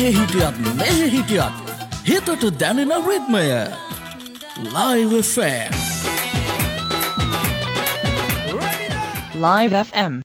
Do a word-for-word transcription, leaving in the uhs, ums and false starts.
එහෙ හිටියත් මෙහෙ හිටියත් හිතට දැනෙන රිද්මය Live F M Live F M